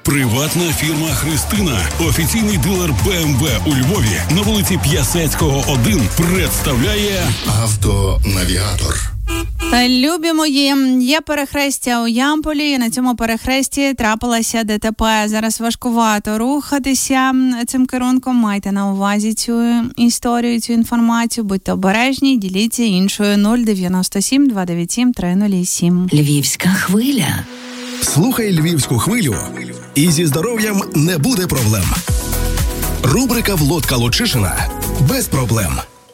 Приватна фірма «Христина», офіційний дилер BMW у Львові на вулиці П'ясецького, 1, представляє «Автонавігатор». Любі мої, є перехрестя у Ямполі, і на цьому перехресті трапилося ДТП. Зараз важкувато рухатися цим керунком. Майте на увазі цю історію, цю інформацію. Будьте обережні, діліться іншою 097 297 307. Львівська хвиля. Слухай Львівську хвилю, і зі здоров'ям не буде проблем. Рубрика «Володька Лучишина» без проблем.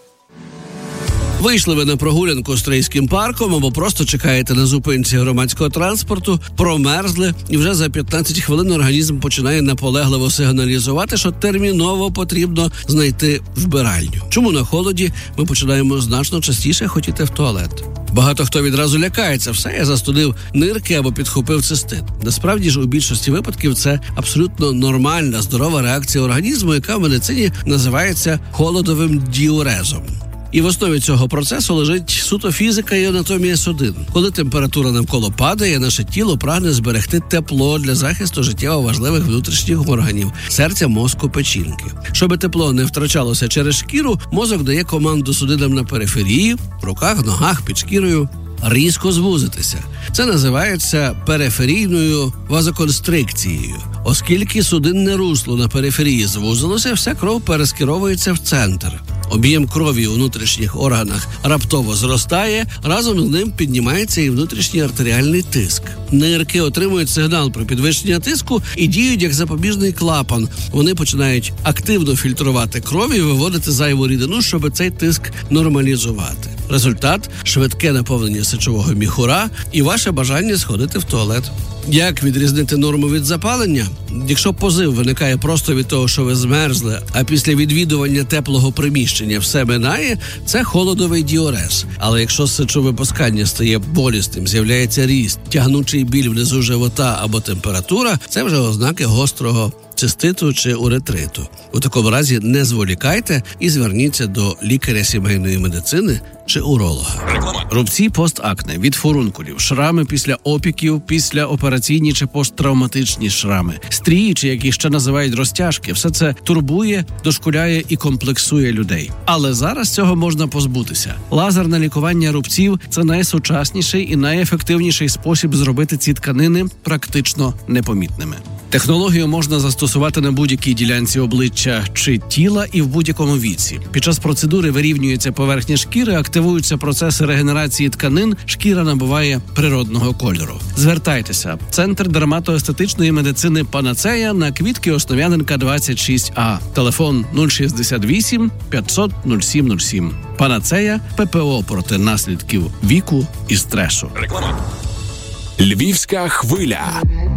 Вийшли ви на прогулянку Стрийським парком або просто чекаєте на зупинці громадського транспорту, промерзли, і вже за 15 хвилин організм починає наполегливо сигналізувати, що терміново потрібно знайти вбиральню. Чому на холоді ми починаємо значно частіше хотіти в туалет? Багато хто відразу лякається, все, я застудив нирки або підхопив цистит. Насправді ж у більшості випадків це абсолютно нормальна, здорова реакція організму, яка в медицині називається холодовим діурезом. І в основі цього процесу лежить суто фізика і анатомія судин. Коли температура навколо падає, наше тіло прагне зберегти тепло для захисту життєво важливих внутрішніх органів – серця, мозку, печінки. Щоби тепло не втрачалося через шкіру, мозок дає команду судинам на периферії, в руках, ногах, під шкірою різко звузитися. Це називається периферійною вазоконстрикцією. Оскільки судинне русло на периферії звузилося, вся кров перескеровується в центр. Об'єм крові у внутрішніх органах раптово зростає, разом з ним піднімається і внутрішній артеріальний тиск. Нирки отримують сигнал про підвищення тиску і діють як запобіжний клапан. Вони починають активно фільтрувати кров і виводити зайву рідину, щоб цей тиск нормалізувати. Результат – швидке наповнення сечового міхура і ваше бажання сходити в туалет. Як відрізнити норму від запалення? Якщо позив виникає просто від того, що ви змерзли, а після відвідування теплого приміщення все минає, це холодовий діурез. Але якщо сечовипускання стає болісним, з'являється ріст, тягнучий біль внизу живота або температура, це вже ознаки гострого циститу чи уретриту. У такому разі не зволікайте і зверніться до лікаря сімейної медицини чи уролога. Рубці постакне від фурункулів, шрами після опіків, післяопераційні чи посттравматичні шрами, стрії, чи які ще називають розтяжки – все це турбує, дошкуляє і комплексує людей. Але зараз цього можна позбутися. Лазерне лікування рубців – це найсучасніший і найефективніший спосіб зробити ці тканини практично непомітними. Технологію можна застосувати на будь-якій ділянці обличчя чи тіла і в будь-якому віці. Під час процедури вирівнюється поверхня шкіри, активуються процеси регенерації тканин, шкіра набуває природного кольору. Звертайтеся. Центр дерматоестетичної медицини «Панацея» на Квітки Основ'яненка, 26А. Телефон 068 500 0707. «Панацея» – ППО проти наслідків віку і стресу. Львівська хвиля.